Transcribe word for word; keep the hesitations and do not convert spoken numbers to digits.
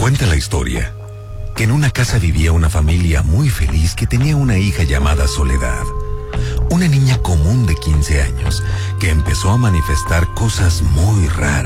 Cuenta la historia que en una casa vivía una familia muy feliz que tenía una hija llamada Soledad, una niña común de quince años que empezó a manifestar cosas muy raras.